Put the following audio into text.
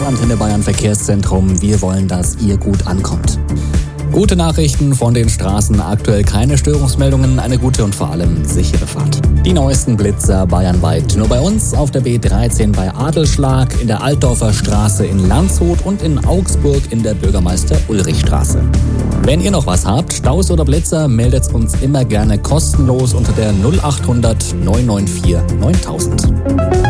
Das Antenne Bayern Verkehrszentrum. Wir wollen, dass ihr gut ankommt. Gute Nachrichten von den Straßen, aktuell keine Störungsmeldungen, eine gute und vor allem sichere Fahrt. Die neuesten Blitzer bayernweit. Nur bei uns auf der B13 bei Adelsschlag, in der Altdorfer Straße in Landshut und in Augsburg in der Bürgermeister-Ulrich-Straße. Wenn ihr noch was habt, Staus oder Blitzer, meldet uns immer gerne kostenlos unter der 0800 994 9000.